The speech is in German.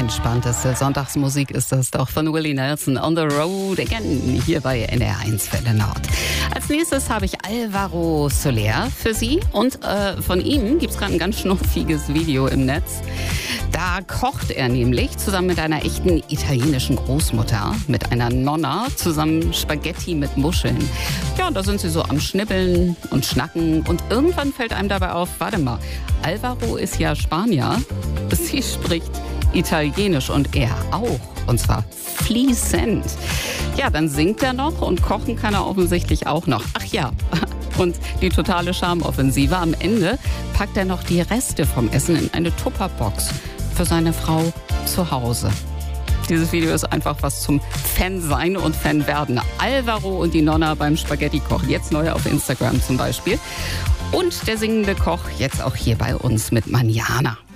entspannteste Sonntagsmusik ist das doch von Willie Nelson, On the Road Again, hier bei NDR1 Welle Nord. Als nächstes habe ich Alvaro Soler für Sie und von ihm gibt es gerade ein ganz schnuffiges Video im Netz. Da kocht er nämlich zusammen mit einer echten italienischen Großmutter, mit einer Nonna, zusammen Spaghetti mit Muscheln. Ja, da sind sie so am Schnibbeln und Schnacken und irgendwann fällt einem dabei auf, warte mal, Alvaro ist ja Spanier, sie spricht Italienisch und er auch, und zwar fließend. Ja, dann singt er noch und kochen kann er offensichtlich auch noch. Ach ja, und die totale Charmoffensive. Am Ende packt er noch die Reste vom Essen in eine Tupperbox für seine Frau zu Hause. Dieses Video ist einfach was zum Fan-Sein und Fan-Werden. Alvaro und die Nonna beim Spaghetti-Kochen. Jetzt neu auf Instagram zum Beispiel. Und der singende Koch jetzt auch hier bei uns mit Manjana.